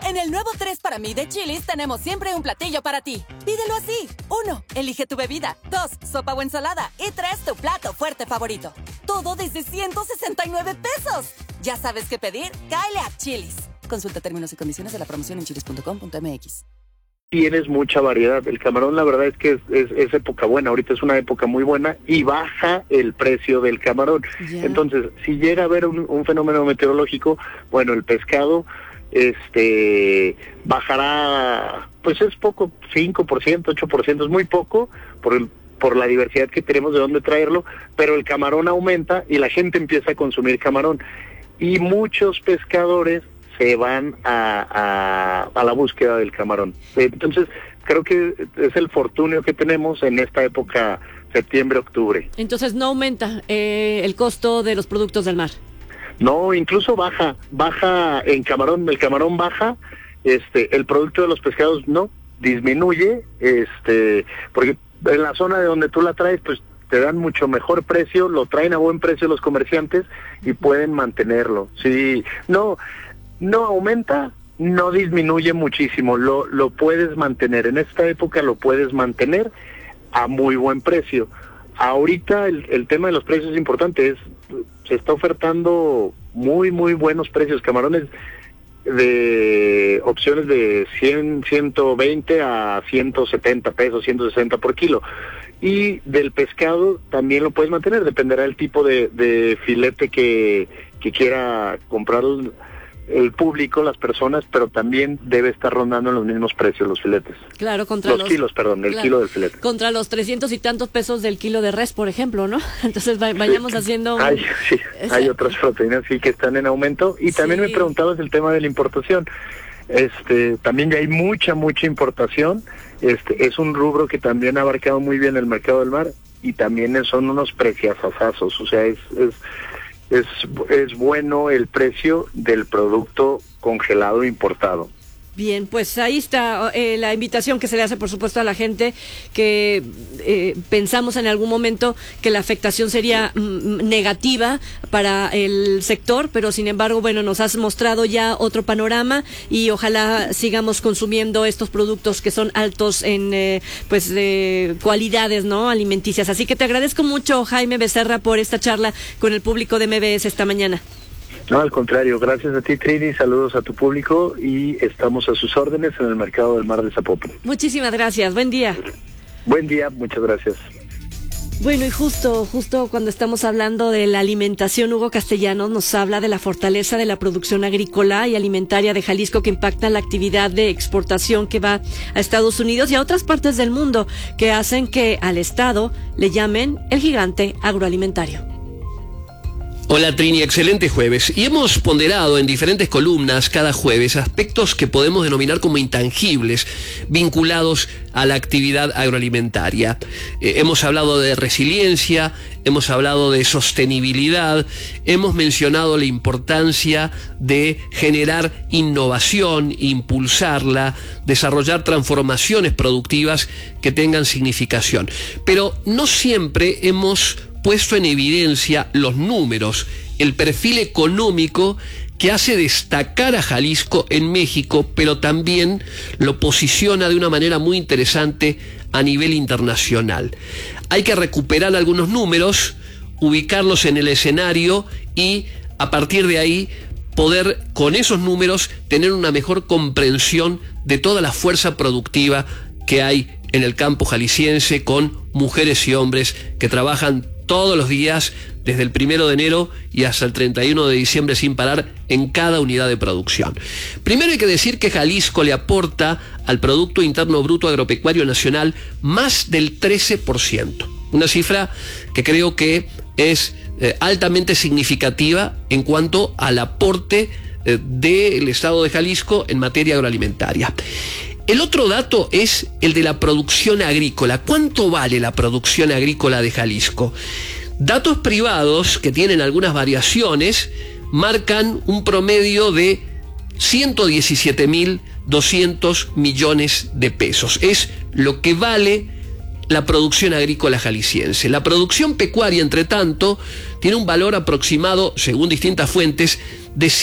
En el nuevo 3 para mí de Chili's tenemos siempre un platillo para ti. Pídelo así. 1. Elige tu bebida. 2. Sopa o ensalada. Y 3. Tu plato fuerte favorito. Todo desde 169 pesos. ¿Ya sabes qué pedir? Cáele a Chili's. Consulta términos y condiciones de la promoción en chilis.com.mx. Tienes mucha variedad. El camarón, la verdad es que es época buena. Ahorita es una época muy buena y baja el precio del camarón. Yeah. Entonces, si llega a haber un fenómeno meteorológico, bueno, el pescado bajará, pues es poco, 5%, 8%, es muy poco por la diversidad que tenemos de dónde traerlo, pero el camarón aumenta y la gente empieza a consumir camarón. Y muchos pescadores se van a la búsqueda del camarón. Entonces, creo que es el fortunio que tenemos en esta época, septiembre, octubre. Entonces, ¿no aumenta el costo de los productos del mar? No, incluso baja en camarón, el camarón baja, el producto de los pescados no, disminuye, porque en la zona de donde tú la traes, pues te dan mucho mejor precio, lo traen a buen precio los comerciantes y pueden mantenerlo. Sí, no aumenta, no disminuye muchísimo, lo puedes mantener, en esta época lo puedes mantener a muy buen precio. Ahorita el tema de los precios es importante, se está ofertando muy buenos precios, camarones de opciones de 100, 120 a 170 pesos, 160 por kilo. Y del pescado también lo puedes mantener, dependerá del tipo de filete que quiera comprar el público, las personas, pero también debe estar rondando en los mismos precios los filetes. Claro, contra los kilos, perdón, el kilo del filete. Contra los 300 y tantos pesos del kilo de res, por ejemplo, ¿no? Entonces vayamos haciendo... Hay otras proteínas sí que están en aumento. Y también me preguntabas el tema de la importación. También ya hay mucha importación. Es un rubro que también ha abarcado muy bien el mercado del mar y también son unos preciazazos, o sea, es bueno el precio del producto congelado importado. Bien, pues ahí está la invitación que se le hace, por supuesto, a la gente que pensamos en algún momento que la afectación sería negativa para el sector, pero sin embargo, bueno, nos has mostrado ya otro panorama y ojalá sigamos consumiendo estos productos que son altos en cualidades, ¿no?, alimenticias. Así que te agradezco mucho, Jaime Becerra, por esta charla con el público de MBS esta mañana. No, al contrario, gracias a ti, Trini, saludos a tu público y estamos a sus órdenes en el mercado del mar de Zapopan. Muchísimas gracias, buen día. Buen día, muchas gracias. Bueno, y justo cuando estamos hablando de la alimentación, Hugo Castellanos nos habla de la fortaleza de la producción agrícola y alimentaria de Jalisco que impacta la actividad de exportación que va a Estados Unidos y a otras partes del mundo, que hacen que al Estado le llamen el gigante agroalimentario. Hola Trini, excelente jueves. Y hemos ponderado en diferentes columnas cada jueves aspectos que podemos denominar como intangibles vinculados a la actividad agroalimentaria. Hemos hablado de resiliencia, hemos hablado de sostenibilidad, hemos mencionado la importancia de generar innovación, impulsarla, desarrollar transformaciones productivas que tengan significación. Pero no siempre hemos puesto en evidencia los números, el perfil económico que hace destacar a Jalisco en México, pero también lo posiciona de una manera muy interesante a nivel internacional. Hay que recuperar algunos números, ubicarlos en el escenario y a partir de ahí poder con esos números tener una mejor comprensión de toda la fuerza productiva que hay en el campo jalisciense, con mujeres y hombres que trabajan todos los días, desde el 1 de enero y hasta el 31 de diciembre sin parar en cada unidad de producción. Primero hay que decir que Jalisco le aporta al Producto Interno Bruto Agropecuario Nacional más del 13%. Una cifra que creo que es altamente significativa en cuanto al aporte del Estado de Jalisco en materia agroalimentaria. El otro dato es el de la producción agrícola. ¿Cuánto vale la producción agrícola de Jalisco? Datos privados, que tienen algunas variaciones, marcan un promedio de 117.200 millones de pesos. Es lo que vale la producción agrícola jalisciense. La producción pecuaria, entre tanto, tiene un valor aproximado, según distintas fuentes, de